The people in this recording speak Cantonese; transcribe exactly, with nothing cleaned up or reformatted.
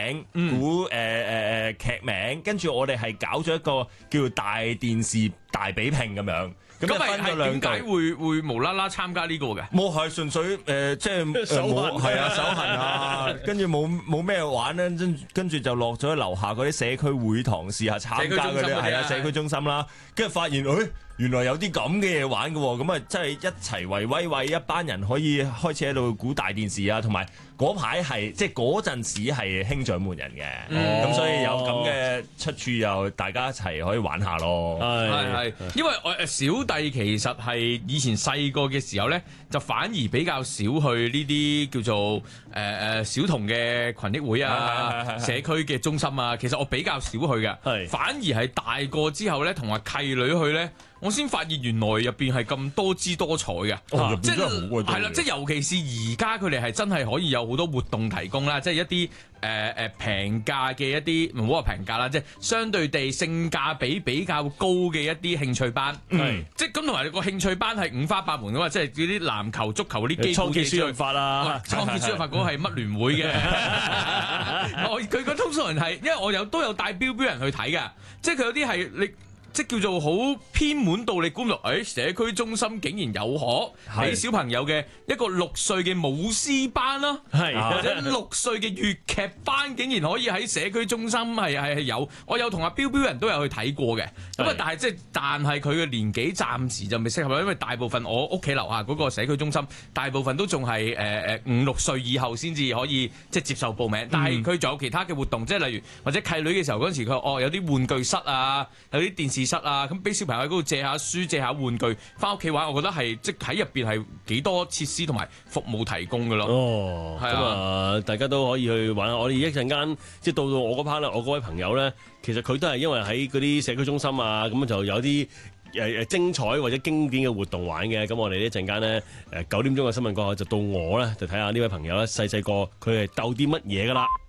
名、估誒誒誒劇名，跟住我哋係搞咗一個叫做大電視大比拼咁樣。咁咁分咗兩係點解會會無啦啦參加呢個嘅？ 冇係純粹誒、呃，即係手痕冇係啊手痕啊，跟住冇冇咩玩咧，跟跟住就落咗去樓下嗰啲社區會堂試下參加嗰啲係啊社區中心啦，跟住發現誒、哎、原來有啲咁嘅嘢玩嘅喎，咁啊真係一齊圍威喂一班人可以開始喺度估大電視啊，同埋嗰排係即係嗰陣時係兄長門人嘅，咁、嗯、所以有咁嘅出處又大家一齊可以玩下咯。 係係，因為我誒小弟其實係以前細個嘅時候咧，就反而比較少去呢啲叫做誒誒、呃、小童嘅群益會啊、社區嘅中心啊，其實我比較少去嘅。係反而係大個之後咧，同埋契女去咧。我先發現原來入邊係咁多姿多彩嘅， 哦、 即係係係啦，即係尤其是而家佢哋係真係可以有好多活動提供啦，即係一啲誒誒平價嘅一啲唔好話平價啦，即係相對地性價比比較高嘅一啲興趣班， 嗯、 即係咁同埋個興趣班係五花八門噶嘛，即係嗰啲籃球、足球嗰啲基倉頡輸入法啊， 倉頡輸入法嗰個係乜聯會嘅？我佢個通常係因為我有都有帶標標人去睇㗎，即係佢有啲係你。即叫做好偏門到你估唔到，誒社區中心竟然有可俾小朋友嘅一個六歲嘅舞獅班啦， 係或者六歲嘅粵劇班，竟然可以喺社區中心係係係有。我有同阿標標人都有去睇過嘅，咁啊但係即係但係佢嘅年紀暫時就未適合啦，因為大部分我屋企樓下嗰個社區中心，大部分都仲係誒誒五六歲以後先至可以即係接受報名，但係佢仲有其他嘅活動，即係例如或者契女嘅時候嗰陣時，佢哦有啲玩具室啊，有啲電視室啊，咁俾小朋友喺嗰度借下書、借下玩具，翻屋企玩，我覺得係即喺入邊係幾多設施同埋服務提供嘅咯。 哦，咁啊，大家都可以去玩下。我哋一陣間即係到到我嗰 part 啦，我嗰位朋友咧，其實佢都係因為喺嗰啲社區中心啊，咁就有啲誒誒精彩或者經典嘅活動玩嘅。咁我哋一陣間咧誒九點鐘嘅新聞過後，就到我咧就睇下呢位朋友咧細細個佢係鬥啲乜嘢噶啦。